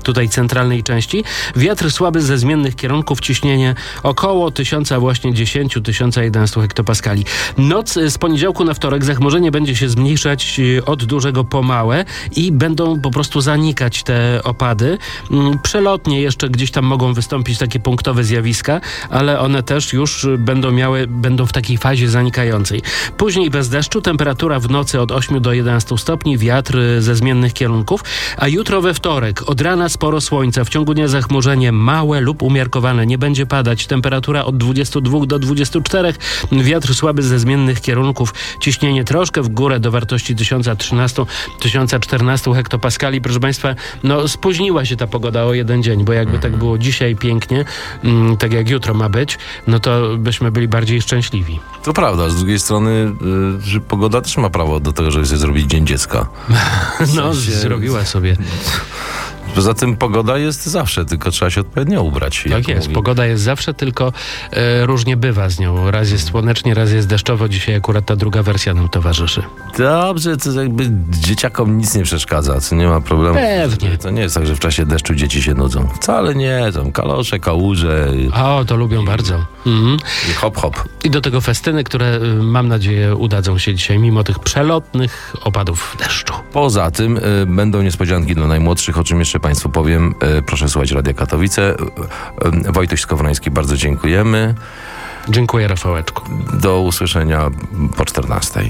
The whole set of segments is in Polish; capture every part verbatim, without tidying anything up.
tutaj centralnej części. Wiatr słaby ze zmiennych kierunków, ciśnienie około tysiąca właśnie dziesięć, tysiąca jedenaście hektopaskali. Noc z poniedziałku na wtorek zachmurzenie będzie się zmniejszać od dużego po małe i będą po prostu zanikać te opady. Przelotnie jeszcze gdzieś tam mogą wystąpić takie punktowe zjawiska, ale one też już będą miały, będą w takiej fazie zanikającej. Później bez deszczu, temperatura w nocy od ośmiu do jedenastu stopni, wiatr ze zmiennych kierunków, a jutro we wtorek od rana sporo słońca, w ciągu dnia zachmurzenie małe lub umiarkowane, nie będzie padać, temperatura od dwudziestu dwóch do dwudziestu czterech, wiatr słaby ze zmiennych kierunków, ciśnienie troszkę w górę do wartości tysiąca trzynaście do tysiąca czternaście hektopaskali. Proszę Państwa, no spóźniła się ta pogoda o jeden dzień, bo jakby tak było dzisiaj pięknie, mm, tak jak jutro ma być, no to byśmy byli bardziej szczęśliwi. To prawda, z drugiej strony y, że pogoda też ma prawo do tego, żeby sobie zrobić Dzień Dziecka. W no, sensie... zrobiła sobie. Poza tym pogoda jest zawsze, tylko trzeba się odpowiednio ubrać. Tak jest, mówi. Pogoda jest zawsze, tylko e, różnie bywa z nią. Raz jest słonecznie, raz jest deszczowo. Dzisiaj akurat ta druga wersja nam towarzyszy. Dobrze, to jakby dzieciakom nic nie przeszkadza, co nie ma problemu. Pewnie. To nie jest tak, że w czasie deszczu dzieci się nudzą. Wcale nie, tam kalosze, kałuże. O, to lubią i, bardzo. Mhm. I hop, hop. I do tego festyny, które mam nadzieję udadzą się dzisiaj, mimo tych przelotnych opadów deszczu. Poza tym y, będą niespodzianki dla najmłodszych, o czym jeszcze Państwu powiem. Y, proszę słuchać Radia Katowice. Y, y, Wojtuś Skowroński, bardzo dziękujemy. Dziękuję, Rafałeczku. Do usłyszenia po czternastej.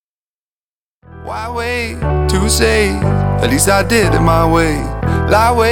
Why wait to say, at least I did it my way. Lie way